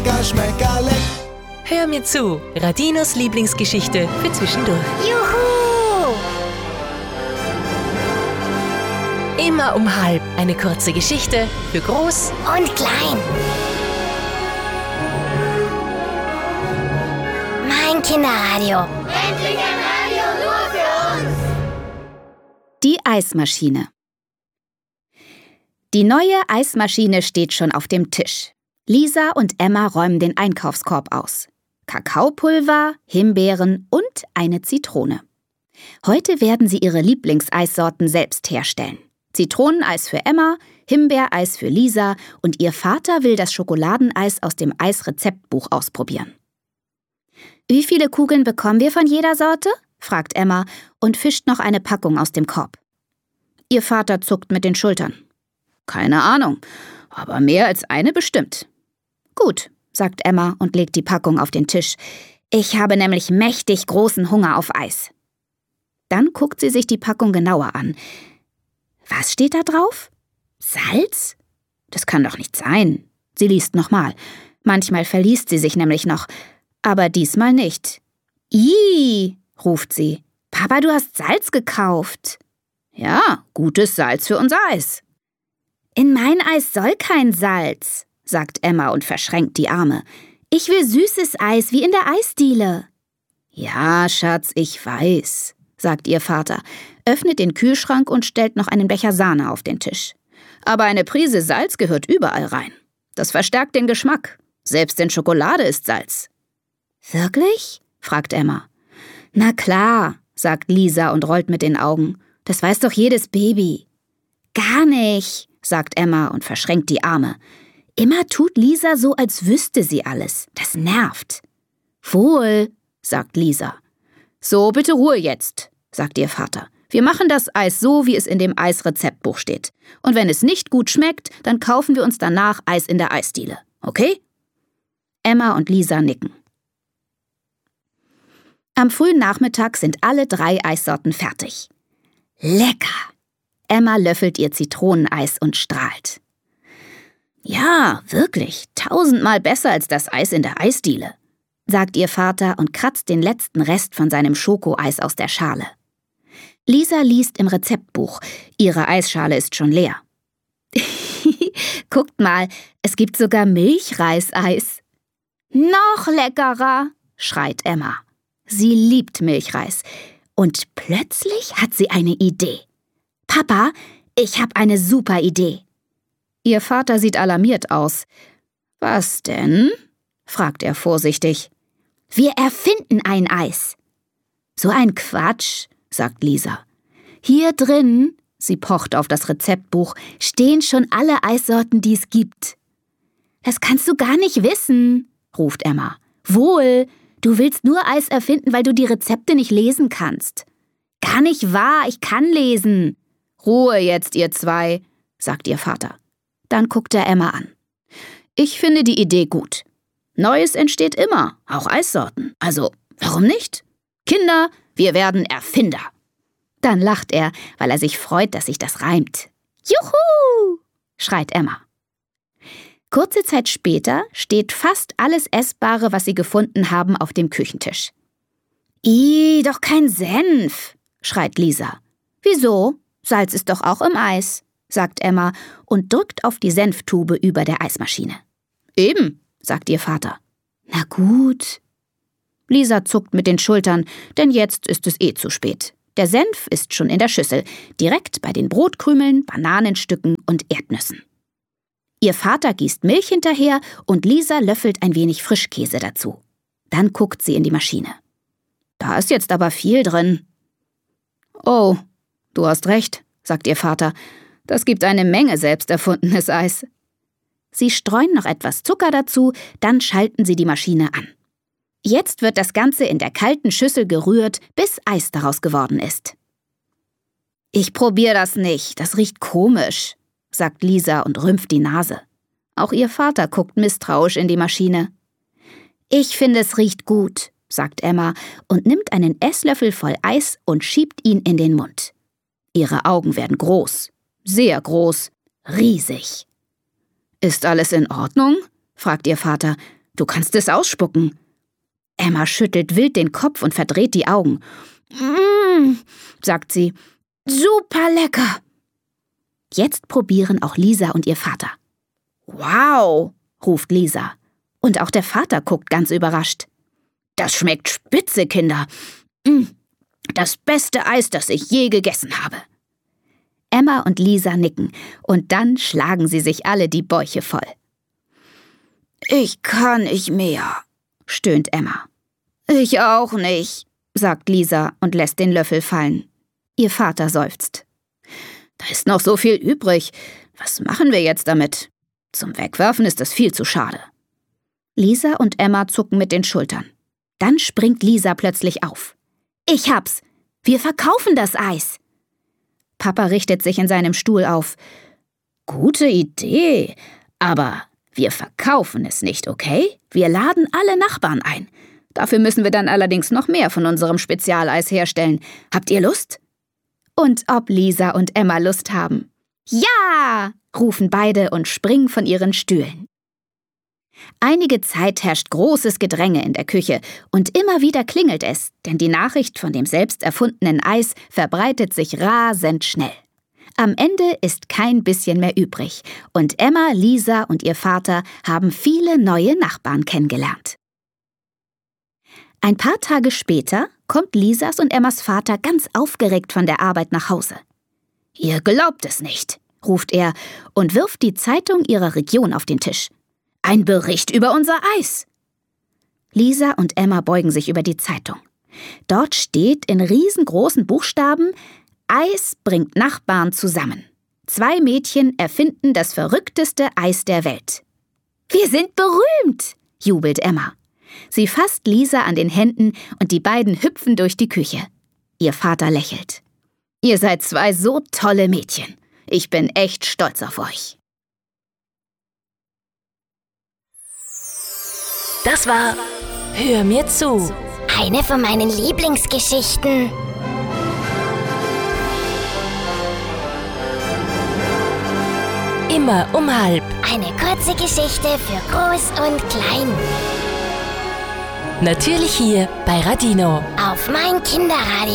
Schmecker, Schmeckerle. Hör mir zu, Radinos Lieblingsgeschichte für zwischendurch. Juhu! Immer um 12:30 eine kurze Geschichte für groß Und klein. Mein Kinderradio. Endlich ein Radio nur für uns. Die Eismaschine. Die neue Eismaschine steht schon auf dem Tisch. Lisa und Emma räumen den Einkaufskorb aus. Kakaopulver, Himbeeren und eine Zitrone. Heute werden sie ihre Lieblingseissorten selbst herstellen. Zitroneneis für Emma, Himbeereis für Lisa und ihr Vater will das Schokoladeneis aus dem Eisrezeptbuch ausprobieren. »Wie viele Kugeln bekommen wir von jeder Sorte?« fragt Emma und fischt noch eine Packung aus dem Korb. Ihr Vater zuckt mit den Schultern. »Keine Ahnung, aber mehr als eine bestimmt.« »Gut«, sagt Emma und legt die Packung auf den Tisch. »Ich habe nämlich mächtig großen Hunger auf Eis.« Dann guckt sie sich die Packung genauer an. Was steht da drauf? Salz? Das kann doch nicht sein. Sie liest nochmal. Manchmal verliest sie sich nämlich noch. Aber diesmal nicht. »Ih«, ruft sie. »Papa, du hast Salz gekauft.« »Ja, gutes Salz für unser Eis.« »In mein Eis soll kein Salz«, sagt Emma und verschränkt die Arme. »Ich will süßes Eis, wie in der Eisdiele.« »Ja, Schatz, ich weiß«, sagt ihr Vater, öffnet den Kühlschrank und stellt noch einen Becher Sahne auf den Tisch. »Aber eine Prise Salz gehört überall rein. Das verstärkt den Geschmack. Selbst in Schokolade ist Salz.« »Wirklich?«, fragt Emma. »Na klar«, sagt Lisa und rollt mit den Augen. »Das weiß doch jedes Baby.« »Gar nicht«, sagt Emma und verschränkt die Arme. Immer tut Lisa so, als wüsste sie alles. Das nervt. »Wohl«, sagt Lisa. »So, bitte Ruhe jetzt«, sagt ihr Vater. »Wir machen das Eis so, wie es in dem Eisrezeptbuch steht. Und wenn es nicht gut schmeckt, dann kaufen wir uns danach Eis in der Eisdiele. Okay?« Emma und Lisa nicken. Am frühen Nachmittag sind alle 3 Eissorten fertig. Lecker! Emma löffelt ihr Zitroneneis und strahlt. »Ja, wirklich, 1000-mal besser als das Eis in der Eisdiele«, sagt ihr Vater und kratzt den letzten Rest von seinem Schokoeis aus der Schale. Lisa liest im Rezeptbuch. Ihre Eisschale ist schon leer. »Guckt mal, es gibt sogar Milchreiseis.« »Noch leckerer«, schreit Emma. Sie liebt Milchreis. Und plötzlich hat sie eine Idee. »Papa, ich habe eine super Idee.« Ihr Vater sieht alarmiert aus. »Was denn?«, fragt er vorsichtig. »Wir erfinden ein Eis.« »So ein Quatsch«, sagt Lisa. »Hier drin«, sie pocht auf das Rezeptbuch, »stehen schon alle Eissorten, die es gibt.« »Das kannst du gar nicht wissen«, ruft Emma. »Wohl, du willst nur Eis erfinden, weil du die Rezepte nicht lesen kannst.« »Gar nicht wahr, ich kann lesen.« »Ruhe jetzt, ihr zwei«, sagt ihr Vater. Dann guckt er Emma an. »Ich finde die Idee gut. Neues entsteht immer, auch Eissorten. Also, warum nicht? Kinder, wir werden Erfinder.« Dann lacht er, weil er sich freut, dass sich das reimt. »Juhu«, schreit Emma. Kurze Zeit später steht fast alles Essbare, was sie gefunden haben, auf dem Küchentisch. »Ih, doch kein Senf«, schreit Lisa. »Wieso? Salz ist doch auch im Eis«, sagt Emma und drückt auf die Senftube über der Eismaschine. »Eben«, sagt ihr Vater. »Na gut.« Lisa zuckt mit den Schultern, denn jetzt ist es zu spät. Der Senf ist schon in der Schüssel, direkt bei den Brotkrümeln, Bananenstücken und Erdnüssen. Ihr Vater gießt Milch hinterher und Lisa löffelt ein wenig Frischkäse dazu. Dann guckt sie in die Maschine. »Da ist jetzt aber viel drin.« »Oh, du hast recht«, sagt ihr Vater. »Das gibt eine Menge selbst erfundenes Eis.« Sie streuen noch etwas Zucker dazu, dann schalten sie die Maschine an. Jetzt wird das Ganze in der kalten Schüssel gerührt, bis Eis daraus geworden ist. »Ich probiere das nicht, das riecht komisch«, sagt Lisa und rümpft die Nase. Auch ihr Vater guckt misstrauisch in die Maschine. »Ich finde, es riecht gut«, sagt Emma und nimmt einen Esslöffel voll Eis und schiebt ihn in den Mund. Ihre Augen werden groß, sehr groß, riesig. »Ist alles in Ordnung?«, fragt ihr Vater. Du kannst es ausspucken. Emma schüttelt wild den Kopf und verdreht die Augen. Sagt sie. Super lecker. Jetzt probieren auch Lisa und ihr Vater. Wow, ruft Lisa. Und auch der Vater guckt ganz überrascht. Das schmeckt spitze, Kinder. Das beste Eis, das ich je gegessen habe. Emma und Lisa nicken und dann schlagen sie sich alle die Bäuche voll. Ich kann nicht mehr, stöhnt Emma. Ich auch nicht, sagt Lisa und lässt den Löffel fallen. Ihr Vater seufzt. Da ist noch so viel übrig. Was machen wir jetzt damit? Zum Wegwerfen ist das viel zu schade. Lisa und Emma zucken mit den Schultern. Dann springt Lisa plötzlich auf. Ich hab's! Wir verkaufen das Eis! Papa richtet sich in seinem Stuhl auf. Gute Idee, aber wir verkaufen es nicht, okay? Wir laden alle Nachbarn ein. Dafür müssen wir dann allerdings noch mehr von unserem Spezialeis herstellen. Habt ihr Lust? Und ob Lisa und Emma Lust haben. Ja! Rufen beide und springen von ihren Stühlen. Einige Zeit herrscht großes Gedränge in der Küche und immer wieder klingelt es, denn die Nachricht von dem selbst erfundenen Eis verbreitet sich rasend schnell. Am Ende ist kein bisschen mehr übrig und Emma, Lisa und ihr Vater haben viele neue Nachbarn kennengelernt. Ein paar Tage später kommt Lisas und Emmas Vater ganz aufgeregt von der Arbeit nach Hause. »Ihr glaubt es nicht«, ruft er und wirft die Zeitung ihrer Region auf den Tisch. »Ein Bericht über unser Eis!« Lisa und Emma beugen sich über die Zeitung. Dort steht in riesengroßen Buchstaben: Eis bringt Nachbarn zusammen. 2 Mädchen erfinden das verrückteste Eis der Welt. »Wir sind berühmt«, jubelt Emma. Sie fasst Lisa an den Händen und die beiden hüpfen durch die Küche. Ihr Vater lächelt. »Ihr seid 2 so tolle Mädchen. Ich bin echt stolz auf euch.« Das war Hör mir zu. Eine von meinen Lieblingsgeschichten. Immer um halb. Eine kurze Geschichte für Groß und Klein. Natürlich hier bei Radino. Auf mein Kinderradio.